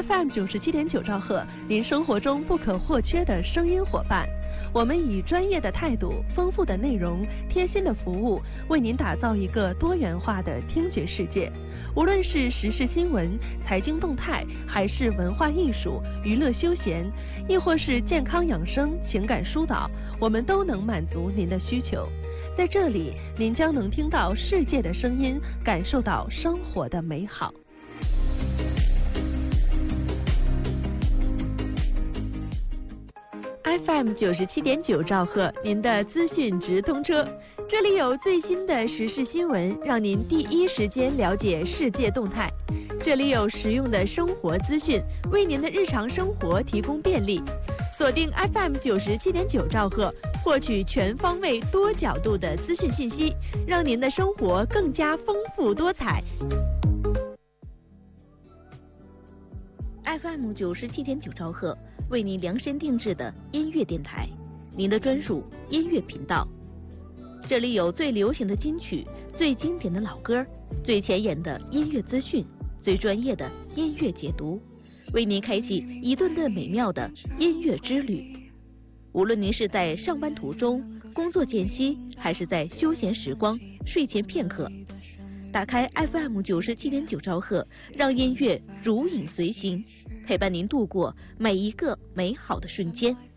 FM 97.9兆赫，您生活中不可或缺的声音伙伴。我们以专业的态度、丰富的内容、贴心的服务，为您打造一个多元化的听觉世界。无论是时事新闻、财经动态，还是文化艺术、娱乐休闲，亦或是健康养生、情感疏导，我们都能满足您的需求。在这里，您将能听到世界的声音，感受到生活的美好。FM 97.9兆赫，您的资讯直通车，这里有最新的时事新闻，让您第一时间了解世界动态。这里有实用的生活资讯，为您的日常生活提供便利。锁定 FM 97.9兆赫，获取全方位、多角度的资讯信息，让您的生活更加丰富多彩。FM 97.9兆赫，为您量身定制的音乐电台，您的专属音乐频道。这里有最流行的金曲、最经典的老歌、最前沿的音乐资讯、最专业的音乐解读，为您开启一顿顿美妙的音乐之旅。无论您是在上班途中、工作间隙，还是在休闲时光、睡前片刻，打开 FM 97.9兆赫，让音乐如影随形，陪伴您度过每一个美好的瞬间。